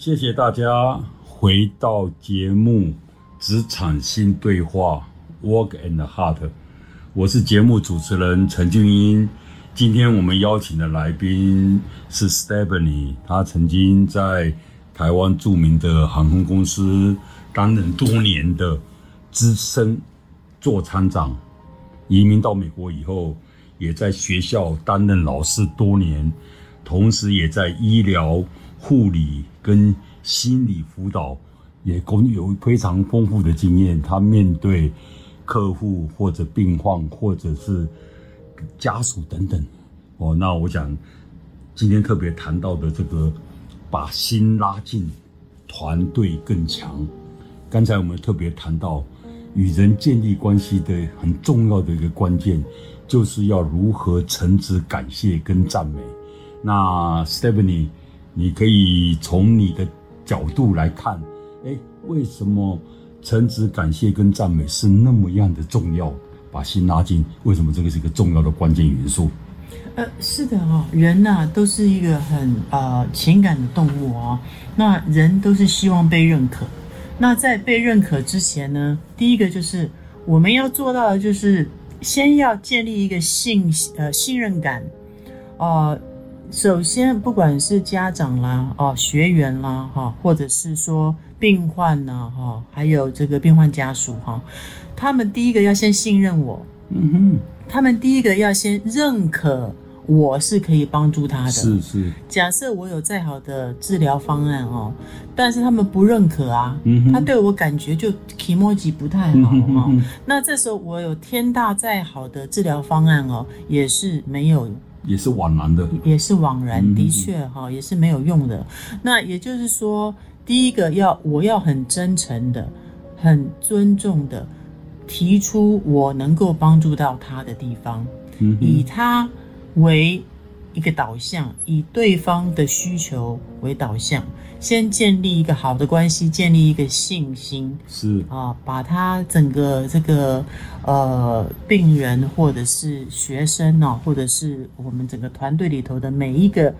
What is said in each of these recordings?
谢谢大家回到节目职场新对话 Work and Heart， 我是节目主持人陈俊英。今天我们邀请的来宾是 Stephanie， 她曾经在台湾著名的航空公司担任多年的资深座舱长，移民到美国以后，也在学校担任老师多年，同时也在医疗、护理跟心理辅导也有非常丰富的经验。他面对客户或者病患或者是家属等等，那我想今天特别谈到的这个把心拉近，团队更强。刚才我们特别谈到与人建立关系的很重要的一个关键，就是要如何诚挚感谢跟赞美。那 Stephanie， 你可以从你的角度来看，为什么诚挚感谢跟赞美是那么样的重要？把心拉近，为什么这个是一个重要的关键元素？ 是的人都是一个很情感的动物那人都是希望被认可。那在被认可之前呢，第一个就是我们要做到的就是先要建立一个信任感。首先不管是家长啦学员啦或者是说病患啦还有这个病患家属他们第一个要先信任我，他们第一个要先认可我是可以帮助他的。 是。 假设我有再好的治疗方案但是他们不认可他对我感觉就 kimoji 不太好那这时候我有天大再好的治疗方案也是没有， 也是枉然的， 也是枉然，的确也是没有用的。那也就是说，第一个我要很真诚的、很尊重的提出我能够帮助到他的地方，以他为一个导向，以对方的需求为导向，先建立一个好的关系，建立一个信心， 是把他整个这个病人或者是学生或者是我们整个团队里头的每一个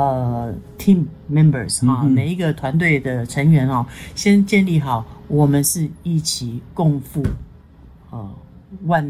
team members 每一个团队的成员先建立好，我们是一起共赴万